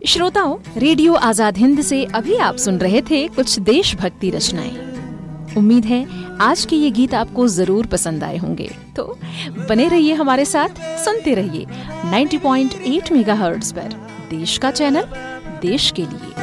श्रोताओं, रेडियो आजाद हिंद से अभी आप सुन रहे थे कुछ देशभक्ति रचनाएं। उम्मीद है आज के ये गीत आपको जरूर पसंद आए होंगे। तो बने रहिए हमारे साथ, सुनते रहिए 90.8 मेगाहर्ट्ज पर देश का चैनल, देश के लिए।